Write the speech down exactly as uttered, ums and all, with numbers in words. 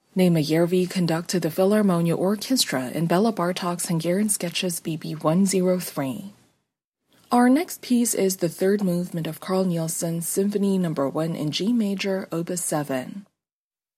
Neymayervi conducted the Philharmonia Orchestra in Bela Bartok's Hungarian Sketches B B one oh three. Our next piece is the third movement of Carl Nielsen's Symphony number one in G major, opus seven.